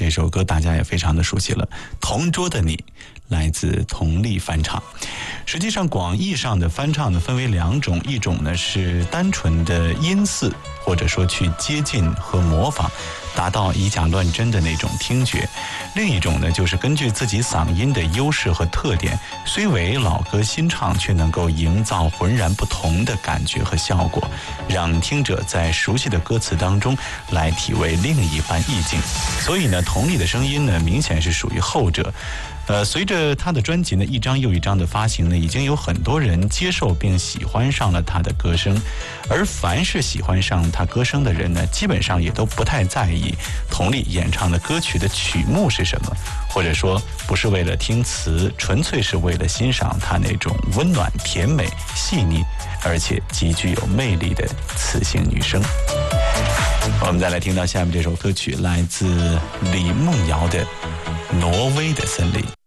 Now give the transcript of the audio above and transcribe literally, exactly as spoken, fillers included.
这首歌大家也非常的熟悉了，同桌的你来自佟丽翻唱。实际上广义上的翻唱呢分为两种，一种呢是单纯的音似，或者说去接近和模仿，达到以假乱真的那种听觉。另一种呢就是根据自己嗓音的优势和特点，虽为老歌新唱，却能够营造浑然不同的感觉和效果，让听者在熟悉的歌词当中来体味另一番意境。所以呢佟丽的声音呢明显是属于后者。呃，随着他的专辑呢一张又一张的发行呢，已经有很多人接受并喜欢上了他的歌声，而凡是喜欢上他歌声的人呢，基本上也都不太在意佟丽演唱的歌曲的曲目是什么，或者说不是为了听词，纯粹是为了欣赏他那种温暖、甜美、细腻，而且极具有魅力的磁性女声。我们再来听到下面这首歌曲，来自李梦瑶的《挪威的森林》。